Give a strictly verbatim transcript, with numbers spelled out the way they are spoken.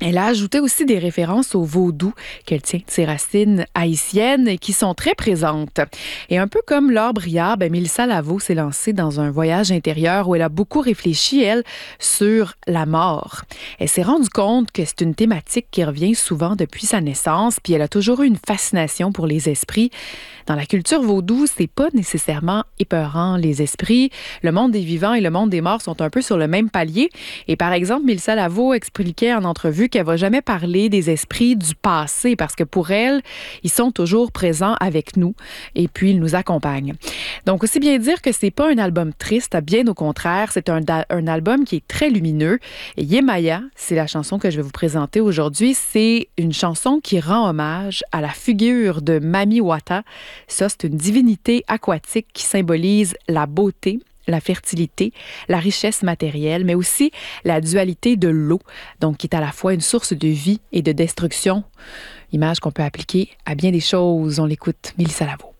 Elle a ajouté aussi des références au vaudou qu'elle tient de ses racines haïtiennes et qui sont très présentes. Et un peu comme Laure Briard, ben Mélissa Lavo s'est lancée dans un voyage intérieur où elle a beaucoup réfléchi, elle, sur la mort. Elle s'est rendue compte que c'est une thématique qui revient souvent depuis sa naissance, puis elle a toujours eu une fascination pour les esprits. Dans la culture vaudou, c'est pas nécessairement épeurant, les esprits. Le monde des vivants et le monde des morts sont un peu sur le même palier. Et par exemple, Mélissa Lavo expliquait en entrevue qu'elle va jamais parler des esprits du passé parce que pour elle, ils sont toujours présents avec nous et puis ils nous accompagnent. Donc, aussi bien dire que c'est pas un album triste, bien au contraire, c'est un, da- un album qui est très lumineux. Et Yemaya, c'est la chanson que je vais vous présenter aujourd'hui. C'est une chanson qui rend hommage à la figure de Mami Wata. Ça, c'est une divinité aquatique qui symbolise la beauté, la fertilité, la richesse matérielle, mais aussi la dualité de l'eau, donc qui est à la fois une source de vie et de destruction. Image qu'on peut appliquer à bien des choses. On l'écoute, Mélissa Lavo.